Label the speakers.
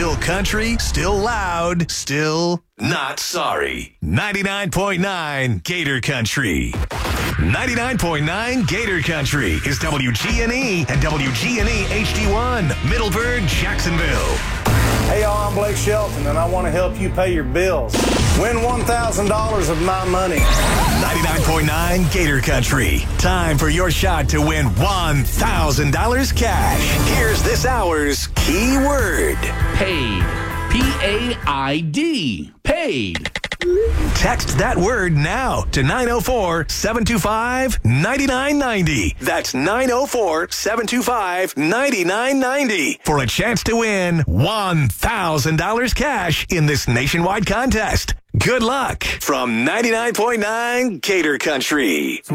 Speaker 1: Still country, still loud, still not sorry. 99.9 Gator Country. 99.9 Gator Country is WGNE and WGNE HD1, Middleburg, Jacksonville.
Speaker 2: Hey y'all, I'm Blake Shelton, and I want to help you pay your bills. Win $1,000 of my money.
Speaker 1: 99.9 Gator Country. Time for your shot to win $1,000 cash. Here's this hour's key word.
Speaker 3: Paid. P-A-I-D. Paid.
Speaker 1: Text that word now to 904-725-9990. That's 904-725-9990 for a chance to win $1,000 cash in this nationwide contest. Good luck from 99.9 Gator Country.